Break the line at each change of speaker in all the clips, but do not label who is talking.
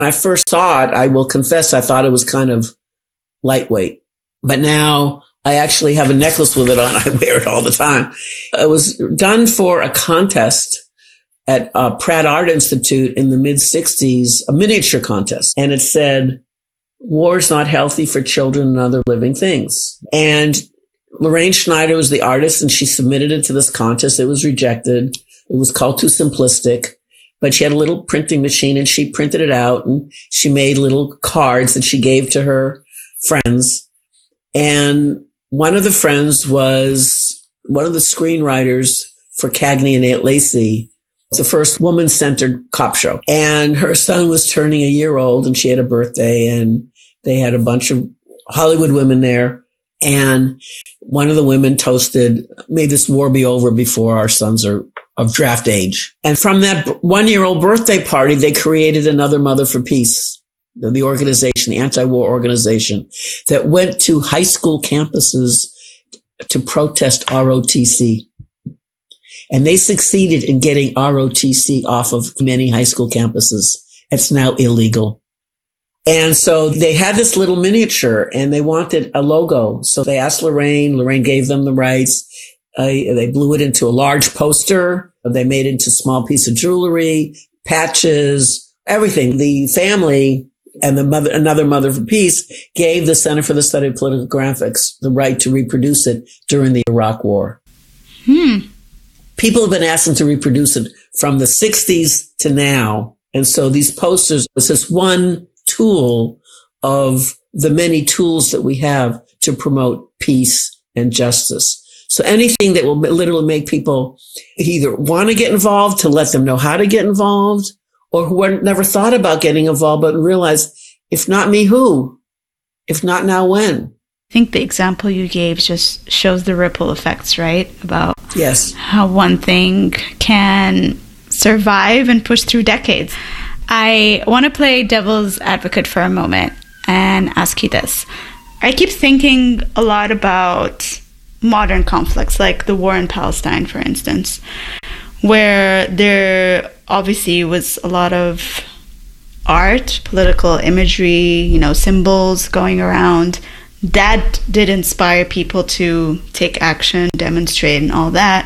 When I first saw it, I will confess, I thought it was kind of lightweight. But now I actually have a necklace with it on. I wear it all the time. It was done for a contest at Pratt Art Institute in the mid-60s, a miniature contest. And it said, "War is not healthy for children and other living things." And Lorraine Schneider was the artist, and she submitted it to this contest. It was rejected. It was called too simplistic. But she had a little printing machine, and she printed it out, and she made little cards that she gave to her friends. And one of the friends was one of the screenwriters for Cagney and Lacey, the first woman-centered cop show. And her son was turning a year old, and she had a birthday, and they had a bunch of Hollywood women there. And one of the women toasted, "May this war be over before our sons are of draft age." And from that 1-year-old birthday party, they created another Mother for Peace, the organization, the anti-war organization that went to high school campuses to protest ROTC. And they succeeded in getting ROTC off of many high school campuses. It's now illegal. And so they had this little miniature and they wanted a logo. So they asked Lorraine. Lorraine gave them the rights. They blew it into a large poster. They made it into a small piece of jewelry, patches, everything. The family and another Mother for Peace gave the Center for the Study of Political Graphics the right to reproduce it during the Iraq War. People have been asking to reproduce it from the 60s to now. And so these posters was just one tool of the many tools that we have to promote peace and justice. So anything that will literally make people either want to get involved, to let them know how to get involved, or who never thought about getting involved, but realize, if not me, who? If not now, when?
I think the example you gave just shows the ripple effects, right? About
yes,
how one thing can survive and push through decades. I want to play devil's advocate for a moment and ask you this. I keep thinking a lot about modern conflicts, like the war in Palestine, for instance, where there obviously was a lot of art, political imagery, symbols going around. That did inspire people to take action, demonstrate, and all that.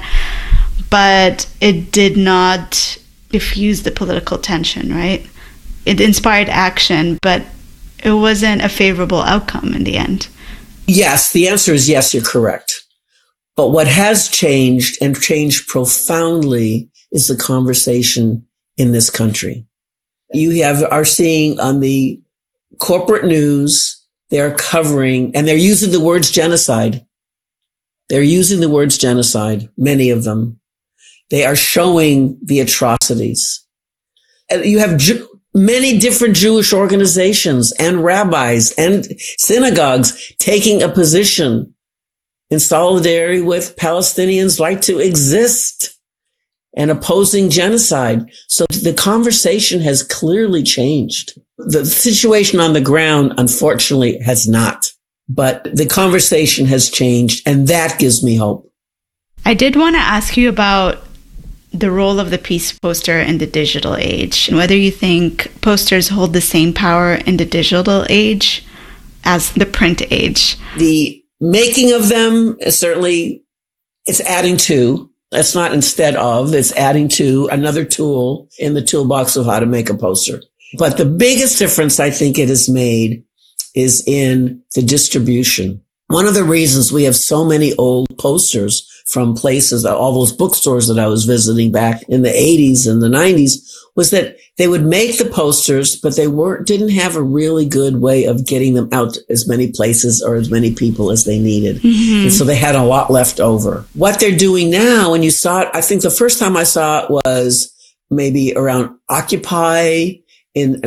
But it did not diffuse the political tension, right? It inspired action, but it wasn't a favorable outcome in the end.
Yes, the answer is yes, you're correct. But what has changed, and changed profoundly, is the conversation in this country. You are seeing on the corporate news, they're covering, and they're using the words genocide. They're using the words genocide, many of them. They are showing the atrocities. And you have many different Jewish organizations and rabbis and synagogues taking a position in solidarity with Palestinians' right to exist and opposing genocide. So the conversation has clearly changed. The situation on the ground, unfortunately, has not. But the conversation has changed, and that gives me hope.
I did want to ask you about the role of the peace poster in the digital age, and whether you think posters hold the same power in the digital age as the print age.
The making of them is certainly, it's adding to. It's not instead of, it's adding to another tool in the toolbox of how to make a poster. But the biggest difference I think it has made is in the distribution. One of the reasons we have so many old posters from places, all those bookstores that I was visiting back in the 80s and the 90s, was that they would make the posters, but they didn't have a really good way of getting them out to as many places or as many people as they needed. Mm-hmm. And so they had a lot left over. What they're doing now, and you saw it, I think the first time I saw it was maybe around Occupy in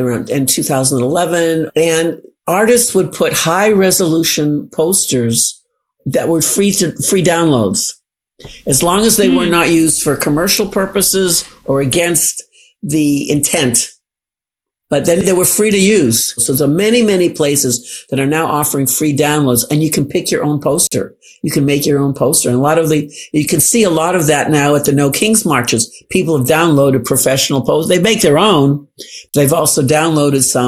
2011, and artists would put high resolution posters that were free downloads, as long as they were not used for commercial purposes or against the intent but then they were free to use. So there are many, many places that are now offering free downloads, and you can pick your own poster. You can make your own poster. And you can see a lot of that now at the No Kings marches. People have downloaded professional posters. They make their own. They've also downloaded some